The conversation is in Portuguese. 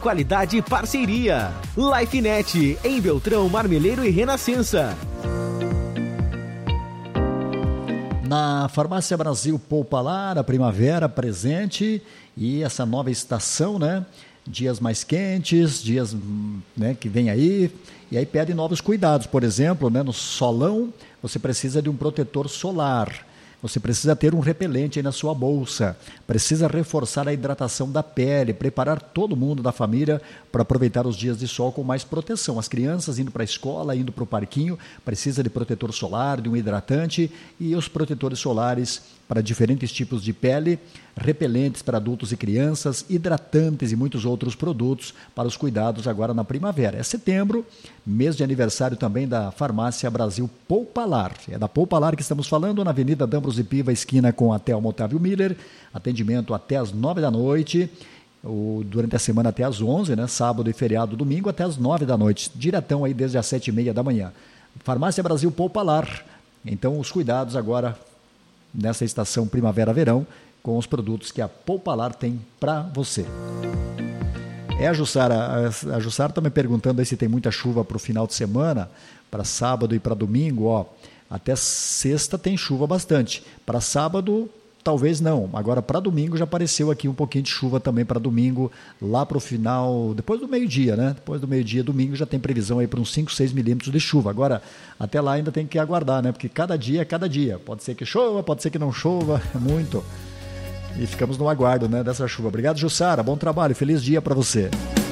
qualidade e parceria. LifeNet, em Beltrão, Marmeleiro e Renascença. Na Farmácia Brasil Poupalar, a primavera presente e essa nova estação, né? Dias mais quentes, dias, né, que vem aí, e aí pede novos cuidados. Por exemplo, né, no solão, você precisa de um protetor solar. Você precisa ter um repelente aí na sua bolsa, precisa reforçar a hidratação da pele, preparar todo mundo da família para aproveitar os dias de sol com mais proteção. As crianças indo para a escola, indo para o parquinho, precisa de protetor solar, de um hidratante e os protetores solares para diferentes tipos de pele, repelentes para adultos e crianças, hidratantes e muitos outros produtos para os cuidados agora na primavera. É setembro, mês de aniversário também da Farmácia Brasil Poupalar. É da Poupalar que estamos falando, na Avenida D'Ambros e Piva, esquina com a Thelma Otávio Miller, atendimento até às 9 da noite, durante a semana até às 11, né? Sábado e feriado, domingo até às 9 da noite, diretão aí desde às 7h30 da manhã. Farmácia Brasil Poupalar, então os cuidados agora nessa estação primavera-verão, com os produtos que a Poupalar tem para você. A Jussara está me perguntando aí se tem muita chuva para o final de semana, para sábado e para domingo. Ó, até sexta tem chuva bastante, para sábado talvez não, agora para domingo já apareceu aqui um pouquinho de chuva também para domingo, lá para o final, depois do meio-dia, né? Depois do meio-dia, domingo, já tem previsão aí para uns 5, 6 milímetros de chuva. Agora, até lá ainda tem que aguardar, né? Porque cada dia é cada dia. Pode ser que chova, pode ser que não chova, muito. E ficamos no aguardo, né, dessa chuva. Obrigado, Jussara, bom trabalho, feliz dia para você.